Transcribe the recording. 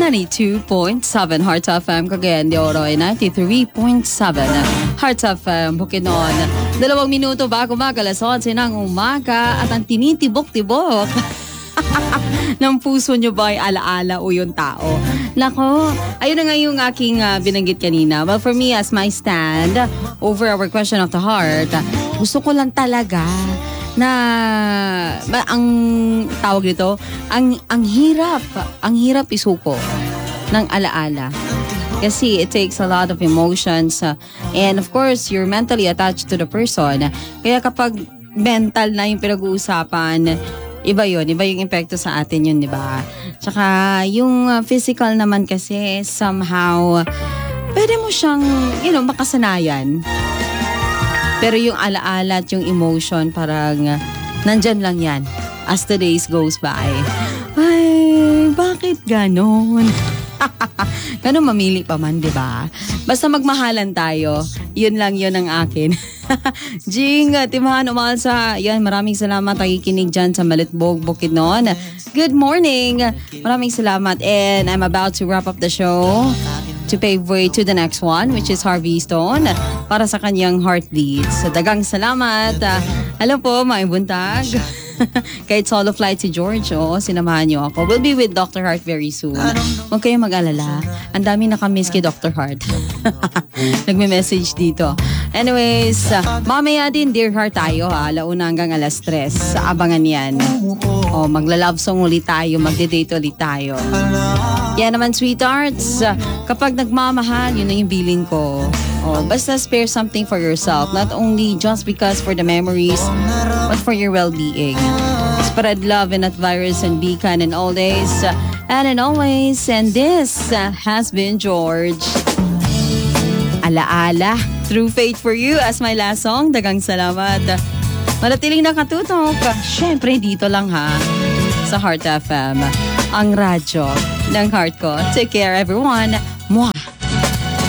92.7 Hearts FM, Cagayan de Oro, 93.7 Hearts FM, Bukidnon. 2 minuto bago alas 11 ng umaga at ang tinitibok-tibok ng puso nyo ba ay alaala o yung tao? Nako, ayun na nga yung aking binanggit kanina. Well, for me, as my stand over our question of the heart, gusto ko lang talaga na ang tawag dito, ang hirap isuko ng alaala. Kasi it takes a lot of emotions and of course, you're mentally attached to the person. Kaya kapag mental na yung pinag-uusapan, iba yung epekto sa atin yun, di ba? Tsaka yung physical naman kasi somehow, pwede mo siyang, makasanayan. Pero yung alaala at yung emotion, parang nandyan lang yan as the days goes by. Ay, bakit ganon? Ganon mamili pa man, di ba? Basta magmahalan tayo. Yun lang yun ang akin. Jing, Timahan, umalsa. Yan, maraming salamat. Nakikinig dyan sa Malitbog, Bukidnon. Good morning. Maraming salamat. And I'm about to wrap up the show to pave way to the next one, which is Harvey Stone, para sa kanyang Heartbeats. So, dagang salamat. Hello po, may buntag. Kahit solo flight si George, sinamahan niyo ako. We'll be with Dr. Heart very soon. Huwag kayong mag-alala. Ang dami nakamiss kay Dr. Heart. Nagme-message dito. Anyways, mamaya din, Dear Heart tayo ha. Alauna hanggang alas 3. Abangan yan. Magla-love song ulit tayo. Magde-date ulit tayo. Yan naman, sweethearts. Kapag nagmamahal, yun na yung bilin ko. Basta spare something for yourself. Not only just because for the memories, but for your well-being. Spread love and not virus and be kind in all days and in always. And this has been George. Alaala, True Fate for you as my last song. Dagang salamat. Manatiling nakatutok. Syempre dito lang ha, sa Heart FM. Ang radyo ng heart ko. Take care everyone. Mwah!